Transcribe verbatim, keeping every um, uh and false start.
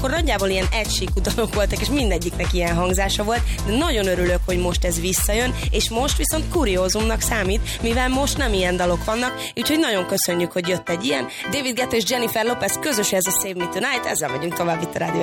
akkor nagyjából ilyen egysíkú dalok voltak, és mindegyiknek ilyen hangzása volt, de nagyon örülök, hogy most ez visszajön, és most viszont kuriózumnak számít, mivel most nem ilyen dalok vannak, úgyhogy nagyon köszönjük, hogy jött egy ilyen. David Guetta és Jennifer Lopez közös ez a Save Me Tonight, ezzel megyünk tovább itt a Rádió